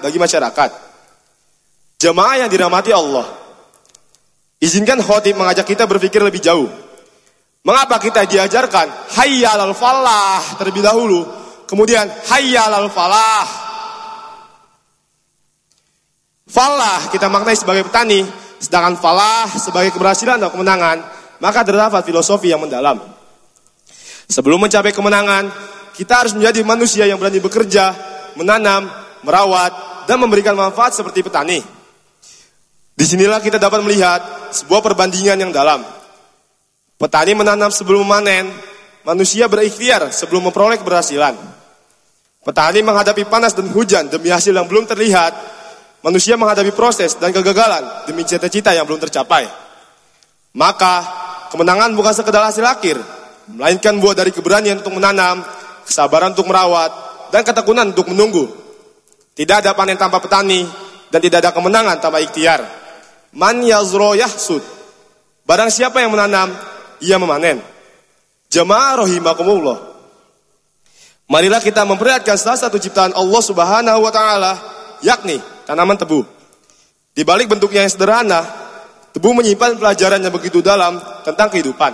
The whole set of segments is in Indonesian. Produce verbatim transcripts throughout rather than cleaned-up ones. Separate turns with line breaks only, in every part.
bagi masyarakat. Jemaah yang dirahmati Allah, izinkan khotib mengajak kita berpikir lebih jauh. Mengapa kita diajarkan hayya 'alal falah terlebih dahulu, kemudian hayya 'alal falah? Falah kita maknai sebagai petani, sedangkan falah sebagai keberhasilan atau kemenangan, maka terdapat filosofi yang mendalam. Sebelum mencapai kemenangan, kita harus menjadi manusia yang berani bekerja, menanam, merawat, dan memberikan manfaat seperti petani. Disinilah kita dapat melihat sebuah perbandingan yang dalam. Petani menanam sebelum memanen, manusia berikhtiar sebelum memperoleh keberhasilan. Petani menghadapi panas dan hujan demi hasil yang belum terlihat, manusia menghadapi proses dan kegagalan demi cita-cita yang belum tercapai. Maka, kemenangan bukan sekedar hasil akhir, melainkan buah dari keberanian untuk menanam, kesabaran untuk merawat, dan ketekunan untuk menunggu. Tidak ada panen tanpa petani, dan tidak ada kemenangan tanpa ikhtiar. Man yazro yahsud. Barang siapa yang menanam, ia memanen. Jemaah rahimakumullah. Marilah kita memperlihatkan salah satu ciptaan Allah Subhanahu wa taala, yakni tanaman tebu. Di balik bentuknya yang sederhana, tebu menyimpan pelajaran yang begitu dalam tentang kehidupan.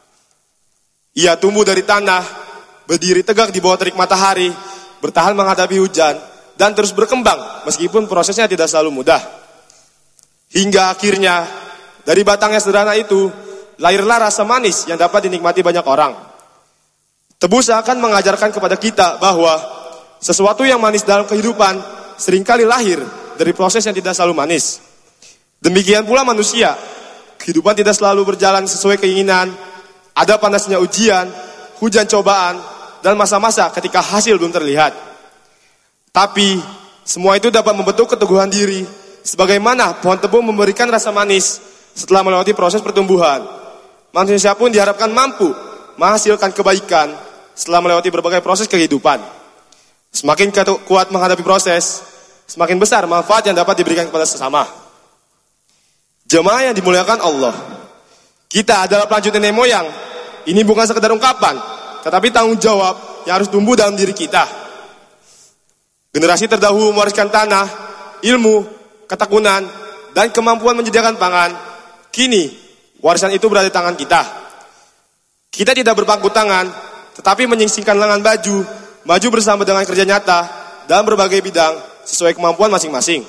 Ia tumbuh dari tanah, berdiri tegak di bawah terik matahari, bertahan menghadapi hujan, dan terus berkembang meskipun prosesnya tidak selalu mudah. Hingga akhirnya, dari batang yang sederhana itu, lahirlah rasa manis yang dapat dinikmati banyak orang. Tebu seakan mengajarkan kepada kita bahwa sesuatu yang manis dalam kehidupan seringkali lahir dari proses yang tidak selalu manis. Demikian pula manusia, kehidupan tidak selalu berjalan sesuai keinginan, ada panasnya ujian, hujan cobaan, dan masa-masa ketika hasil belum terlihat. Tapi, semua itu dapat membentuk keteguhan diri, sebagaimana pohon tebu memberikan rasa manis setelah melewati proses pertumbuhan. Manusia pun diharapkan mampu menghasilkan kebaikan setelah melewati berbagai proses kehidupan. Semakin kuat menghadapi proses, semakin besar manfaat yang dapat diberikan kepada sesama. Jemaah yang dimuliakan Allah, kita adalah pelanjut nenek moyang. Ini bukan sekedar ungkapan, tetapi tanggung jawab yang harus tumbuh dalam diri kita. Generasi terdahulu mewariskan tanah, ilmu, ketekunan, dan kemampuan menyediakan pangan. Kini, warisan itu berada di tangan kita. Kita tidak berpangku tangan, tetapi menyingsingkan lengan baju, maju bersama dengan kerja nyata dalam berbagai bidang sesuai kemampuan masing-masing.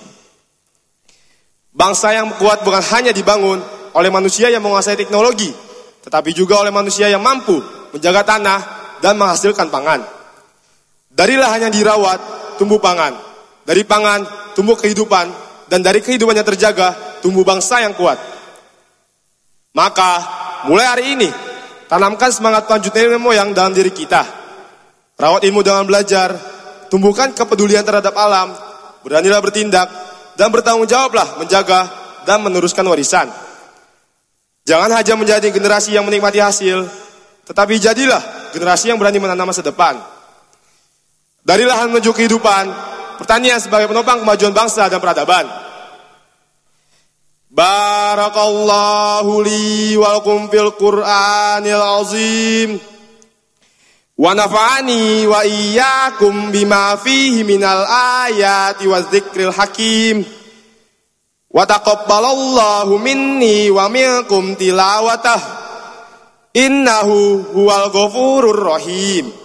Bangsa yang kuat bukan hanya dibangun oleh manusia yang menguasai teknologi, tetapi juga oleh manusia yang mampu menjaga tanah dan menghasilkan pangan. Dari lahan yang dirawat, tumbuh pangan. Dari pangan, tumbuh kehidupan. Dan dari kehidupan yang terjaga, tumbuh bangsa yang kuat. Maka, mulai hari ini, tanamkan semangat pelanjut nenek moyang dalam diri kita. Rawat ilmu dengan belajar, tumbuhkan kepedulian terhadap alam, beranilah bertindak, dan bertanggung jawablah menjaga dan meneruskan warisan. Jangan hanya menjadi generasi yang menikmati hasil, tetapi jadilah generasi yang berani menanam masa depan. Dari lahan menuju kehidupan, pertanian sebagai penopang kemajuan bangsa dan peradaban. Barakallahu li wa lakum fil Qur'anil azim. Wa nafa'ani wa iyyakum bima fihi minal ayati wadzikril hakim. Wa taqabbalallahu minni wa minkum tilawatah. Innahu huwal ghafurur rahim.